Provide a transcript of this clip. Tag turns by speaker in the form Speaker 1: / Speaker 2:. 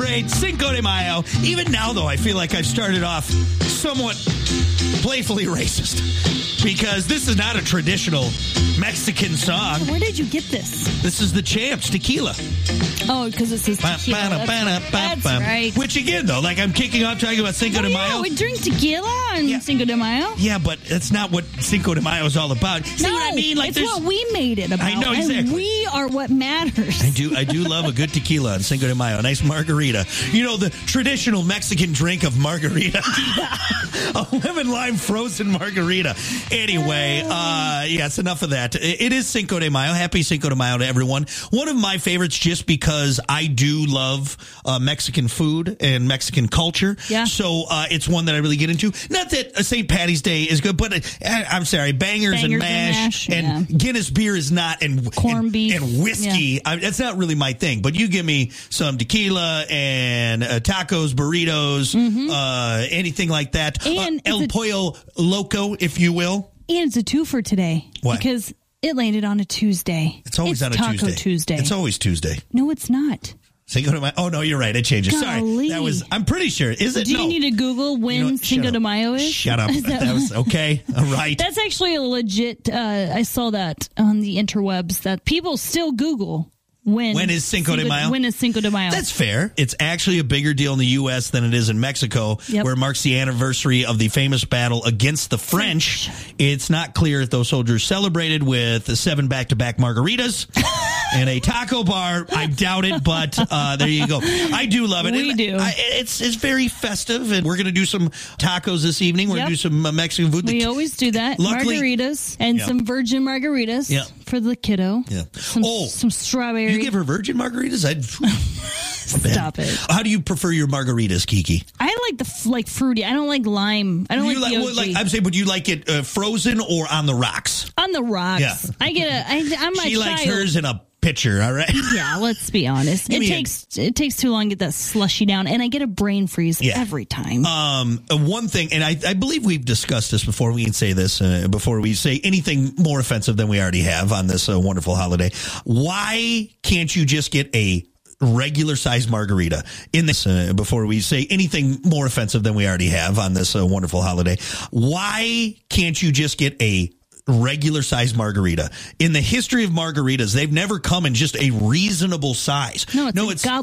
Speaker 1: celebrate Cinco de Mayo. Even now, though, I feel like I've started off somewhat playfully racist because this is not a traditional Mexican song.
Speaker 2: Where did you get this?
Speaker 1: This is the Champs Tequila.
Speaker 2: Oh, because it says tequila. That's right.
Speaker 1: Which, again, though, like I'm kicking off talking about Cinco de Mayo.
Speaker 2: Yeah, we drink tequila on Cinco de Mayo.
Speaker 1: Yeah, but that's not what Cinco de Mayo is all about. See what I mean? Like,
Speaker 2: it's what we made it about.
Speaker 1: I know, exactly.
Speaker 2: And we are what matters.
Speaker 1: I do love a good tequila on Cinco de Mayo. A nice margarita. You know, the traditional Mexican drink of margarita. A lemon lime frozen margarita. Anyway, it's enough of that. It is Cinco de Mayo. Happy Cinco de Mayo to everyone. One of my favorites just because I do love Mexican food and Mexican culture.
Speaker 2: Yeah.
Speaker 1: So it's one that I really get into. Not that St. Patty's Day is good, but I'm sorry, bangers and mash and Guinness beer is not, and
Speaker 2: corned beef
Speaker 1: and whiskey.
Speaker 2: Yeah.
Speaker 1: That's not really my thing. But you give me some tequila and tacos, burritos, anything like that.
Speaker 2: And
Speaker 1: El Pollo Loco, if you will.
Speaker 2: And it's a twofer today.
Speaker 1: Why?
Speaker 2: Because it landed on a Tuesday.
Speaker 1: It's always on a
Speaker 2: Taco Tuesday.
Speaker 1: It's always Tuesday.
Speaker 2: No, it's not.
Speaker 1: Cinco de Mayo. Oh, no, you're right. It changes.
Speaker 2: Golly.
Speaker 1: Sorry. I'm pretty sure. Is it?
Speaker 2: Do you need to Google when Cinco de Mayo is?
Speaker 1: Shut up. That was okay. All right.
Speaker 2: That's actually a legit, I saw that on the interwebs that people still Google. When is Cinco de Mayo? When is Cinco de Mayo?
Speaker 1: That's fair. It's actually a bigger deal in the U.S. than it is in Mexico, where it marks the anniversary of the famous battle against the French. It's not clear if those soldiers celebrated with 7 back-to-back margaritas and a taco bar. I doubt it, but there you go. I do love it.
Speaker 2: We do.
Speaker 1: It's very festive, and we're going to do some tacos this evening. We're going to do some Mexican food.
Speaker 2: We always do that.
Speaker 1: Luckily,
Speaker 2: margaritas and some virgin margaritas for the kiddo.
Speaker 1: Yeah.
Speaker 2: Some strawberry.
Speaker 1: You give her virgin margaritas?
Speaker 2: Stop it.
Speaker 1: How do you prefer your margaritas, Kiki?
Speaker 2: I like the fruity. I don't like lime. I don't like the OG.
Speaker 1: I'm saying, but do you like it frozen or on the rocks?
Speaker 2: On the rocks.
Speaker 1: Yeah.
Speaker 2: I'm my
Speaker 1: She
Speaker 2: child.
Speaker 1: likes hers in a pitcher, all right?
Speaker 2: Yeah, let's be honest. It takes too long to get that slushy down, and I get a brain freeze every time.
Speaker 1: One thing, and I believe we've discussed this before. We can say this before we say anything more offensive than we already have on this wonderful holiday. Why can't you just get a regular size margarita in this before we say anything more offensive than we already have on this wonderful holiday? Why can't you just get a regular size margarita? In the history of margaritas, they've never come in just a reasonable size.
Speaker 2: No, it's